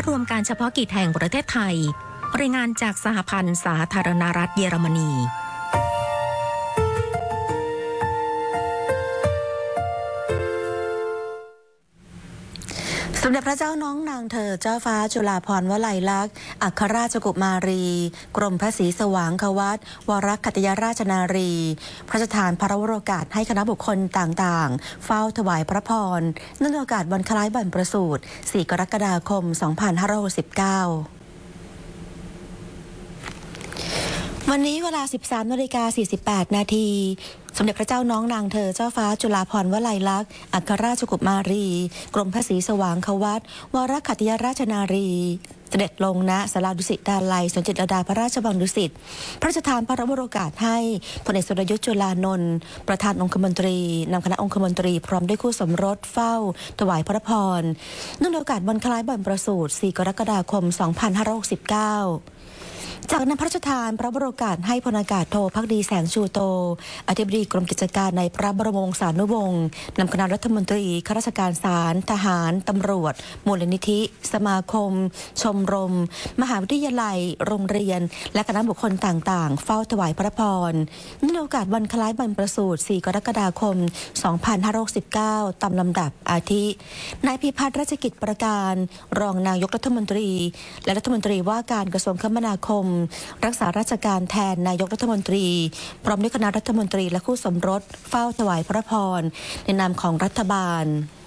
รวมการเฉพาะกิจแห่งประเทศไทยรายงานจากสหพันธ์สาธารณรัฐเยอรมนีสมเด็จพระเจ้าน้องนางเธอเจ้าฟ้าจุฬาภรณ์วลัยลักษณ์อัครราชกุมารีกรมพระศรีสว่างควัตรวรคัตยราชนารีพระราชทานพระวโรกาสให้คณะบุคคลต่างๆเฝ้าถวายพระพรเนื่องในโอกาสวันคล้ายวันประสูติ 4 กรกฎาคม 2569วันนี้เวลา 13:48 นาทีสมเด็จพระเจ้าน้องนางเธอเจ้าฟ้าจุฬาภรณ์วลัยลักษณ์อัครราชกุมารีกรมพระศรีสว่างควัตรวรคัตยราชนารีเสด็จลงณศาลาดุสิตดาลัยสวนจิตรลดาพระราชวังดุสิตพระราชทานพระวโรกาสให้พลเอกสุรยุทธ์จุลานนท์ประธานองคมนตรีนำคณะองคมนตรีพร้อมด้วยคู่สมรสเฝ้าถวายพระพรเนื่องในโอกาสวันคล้ายวันประสูติ 4 กรกฎาคม 2569จากนั้นพระราชทานพระวโรกาสให้พลอากาศโทภักดีแสงชูโตอธิบดีกรมกิจการในพระบรมวงศานุวงศ์นำคณะรัฐมนตรีข้าราชการศาลทหารตำรวจมูลนิธิสมาคมชมรมมหาวิทยาลัยโรงเรียนและคณะบุคคลต่างๆเฝ้าถวายพระพรในโอกาสวันคล้ายวันประสูติ 4 กรกฎาคม 2569 ตามลำดับอาทินายพิพัฒน์ราชกิจประการรองนายกรัฐมนตรีและรัฐมนตรีว่าการกระทรวงคมนาคมรักษาราชการแทนนายกรัฐมนตรีพร้อมด้วยคณะรัฐมนตรีและคู่สมรสเฝ้าถวายพระพรในนามของรัฐบาล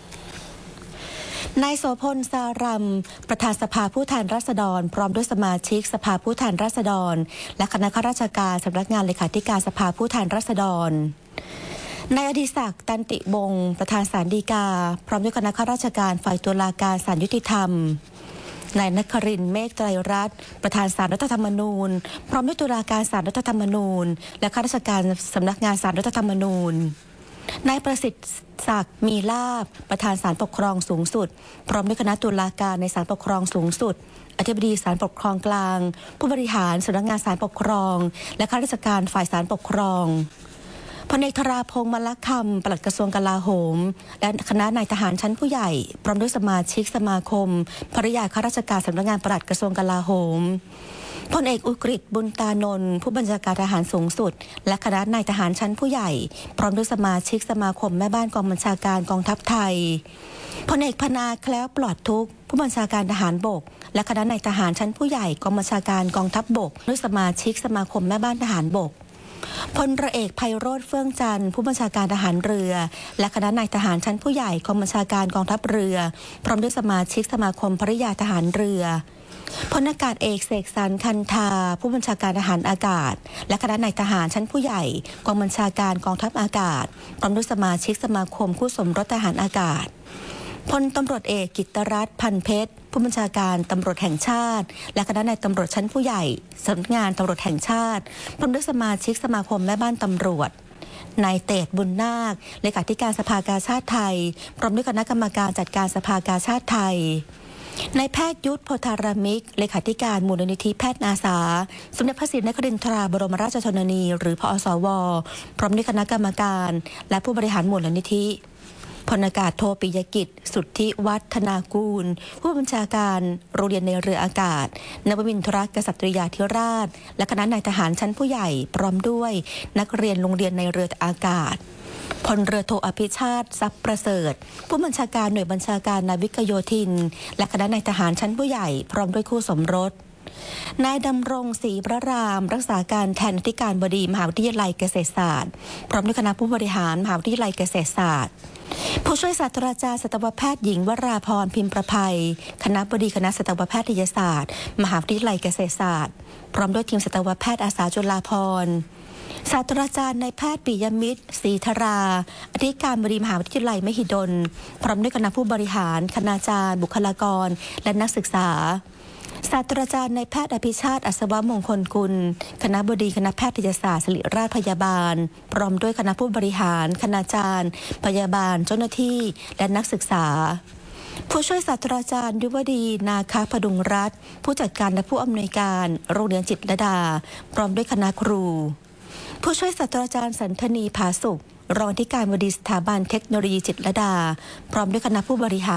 นายโสพลสารัมประธานสภาผู้แทนราษฎรพร้อมด้วยสมาชิกสภาผู้แทนราษฎรและคณะข้าราชการสำนักงานเลขาธิการสภาผู้แทนราษฎรนายอดิศักดิ์ตันติวงศ์ประธานศาลฎีกาพร้อมด้วยคณะข้าราชการฝ่ายตุลาการศาลยุติธรรมนายนครินทร์เมฆไตรรัตน์ประธานศาลรัฐธรรมนูญพร้อมด้วยตุลาการศาลรัฐธรรมนูญและข้าราชการสำนักงานศาลรัฐธรรมนูญนายประสิทธิ์ศักดิ์มีลาภประธานศาลปกครองสูงสุดพร้อมด้วยคณะตุลาการในศาลปกครองสูงสุดอธิบดีศาลปกครองกลางผู้บริหารสำนักงานศาลปกครองและข้าราชการฝ่ายศาลปกครองพลเอกธราพงษ์มลคำปลัดกระทรวงกลาโหมและคณะนายทหารชั้นผู้ใหญ่พร้อมด้วยสมาชิกสมาคมภริยาข้าราชการสำนักงานปลัดกระทรวงกลาโหมพลเอกอุกฤษบุญตานนท์ผู้บัญชาการทหารสูงสุดและคณะนายทหารชั้นผู้ใหญ่พร้อมด้วยสมาชิกสมาคมแม่บ้านกองบัญชาการกองทัพไทยพลเอกพนาแคล้วปลอดทุกข์ผู้บัญชาการทหารบกและคณะนายทหารชั้นผู้ใหญ่กองบัญชาการกองทัพบกด้วยสมาชิกสมาคมแม่บ้านทหารบกพลเรือเอกไพโรจน์เฟื่องจันทร์ผู้บัญชาการทหารเรือและคณะนายทหารชั้นผู้ใหญ่กองบัญชาการกองทัพเรือพร้อมด้วยสมาชิกสมาคมภริยาทหารเรือพลอากาศเอกเสกสรรคันธาผู้บัญชาการทหารอากาศและคณะนายทหารชั้นผู้ใหญ่กองบัญชาการกองทัพอากาศพร้อมด้วยสมาชิกสมาคมคู่สมรสทหารอากาศพลตำรวจเอกกิตตรัตน์พันเพชรผู้บัญชาการตำรวจแห่งชาติและคณะนายตำรวจชั้นผู้ใหญ่สำนักงานตำรวจแห่งชาติพร้อมด้วยสมาชิกสมาคมแม่บ้านตำรวจนายเตชบุญนาคเลขาธิการสภากาชาติไทยพร้อมด้วยคณะกรรมการจัดการสภากาชาติไทยนายแพทย์ยุทธโพธารามิกเลขาธิการมูลนิธิแพทย์อาสาสมเด็จพระศรีนครินทราบรมราชชนนีหรือพอสวพร้อมด้วยคณะกรรมการและผู้บริหารมูลนิธิพลอากาศโทปิยกิจสุทธิวัฒนากูลผู้บัญชาการโรงเรียนในเรืออากาศนวมินทรกษัตริยาธิราชและคณะนายทหารชั้นผู้ใหญ่พร้อมด้วยนักเรียนโรงเรียนในเรืออากาศพลเรือโทอภิชาติทรัพย์ประเสริฐผู้บัญชาการหน่วยบัญชาการนาวิกโยธินและคณะนายทหารชั้นผู้ใหญ่พร้อมด้วยคู่สมรสนายดำรงศรีพระรามรักษาการแทนอธิการบดีมหาวิทยาลัยเกษตรศาสตร์พร้อมด้วยคณะผู้บริหารมหาวิทยาลัยเกษตรศาสตร์ผู้ช่วยศาสตราจารย์สัตวแพทย์หญิงวราพรพิมพ์ประภัยคณบดีคณะสัตวแพทยศาสตร์มหาวิทยาลัยเกษตรศาสตร์พร้อมด้วยทีมสัตวแพทย์อาสาจุฬาภรณ์ศาสตราจารย์นายแพทย์ปิยมิตรศรีธราอธิการบดีมหาวิทยาลัยมหิดลพร้อมด้วยคณะผู้บริหารคณาจารย์บุคลากรและนักศึกษาศาสตราจารย์นายแพทย์อภิชาติอัศวมงคลกุลคณบดีคณะแพทยศาสตร์ศิริราชพยาบาลพร้อมด้วยคณะผู้บริหารคณาจารย์พยาบาลเจ้าหน้าที่และนักศึกษาผู้ช่วยศาสตราจารย์ยุวดีนาคพดุงรัตน์ผู้จัดการและผู้อำนวยการโรงเรียนจิตรลดาพร้อมด้วยคณะครูผู้ช่วยศาสตราจารย์สันธนีผาสุขรองอธิการบดีสถาบันเทคโนโลยีจิตรลดาพร้อมด้วยคณะผู้บริหาร